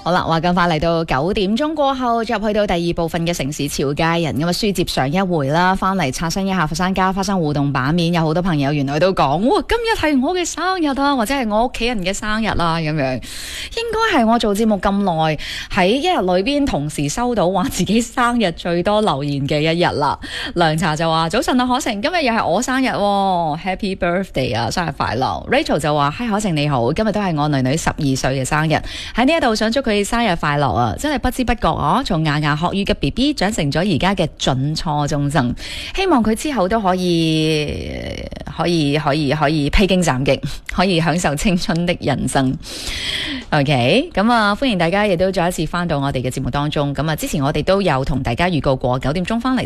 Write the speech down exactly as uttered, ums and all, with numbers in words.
好啦，話咁快嚟到九點鐘過後，進入去到第二部分嘅城市潮家人咁啊，書接上一回啦，翻嚟刷新一下佛山家花生互動版面，有好多朋友原來都講，哇，今日係我嘅生日啊，或者係我屋企人嘅生日啦，咁樣應該係我做節目咁耐喺一日裏邊同時收到話自己生日最多留言嘅一日啦。涼茶就話早晨啊，可成，今日又係我生日喎 ，Happy Birthday 啊，生日快樂。Rachel 就話嗨，可成你好，今日都係我女女十二歲嘅生日，喺呢一度想祝佢生日快樂啊！真係不知不覺哦，從牙牙學語嘅 B B 長成咗而家嘅準初中生，希望佢之後都可以可以可以可以披荊斬棘，可以享受青春的人生。OK， 咁啊，歡迎大家亦都再一次翻到我哋嘅節目當中。咁啊，之前我哋都有同大家預告過九點鐘翻嚟。